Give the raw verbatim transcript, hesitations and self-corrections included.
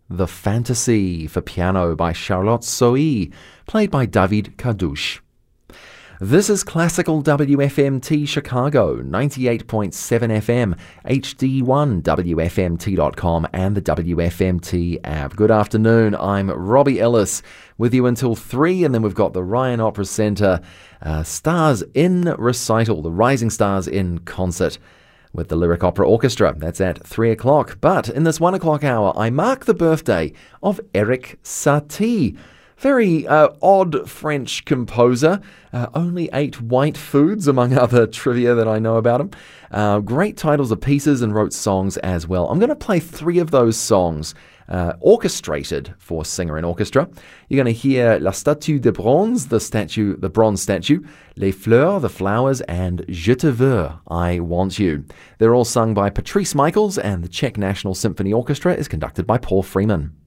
The Fantasy for piano by Charlotte Sohi, played by David Carduch. This is Classical W F M T Chicago, ninety-eight point seven F M, H D one, W F M T dot com, and the W F M T app. Good afternoon, I'm Robbie Ellis, with you until three, and then we've got the Ryan Opera Centre uh, Stars in Recital, the Rising Stars in Concert, with the Lyric Opera Orchestra. That's at three o'clock. But in this one o'clock hour, I mark the birthday of Erik Satie. Very uh, odd French composer. Uh, only ate white foods, among other trivia that I know about him. Uh, great titles of pieces and wrote songs as well. I'm going to play three of those songs uh, orchestrated for singer and orchestra. You're going to hear La Statue de Bronze, the statue, the bronze statue, Les Fleurs, the flowers, and Je te veux, I want you. They're all sung by Patrice Michaels, and the Czech National Symphony Orchestra is conducted by Paul Freeman.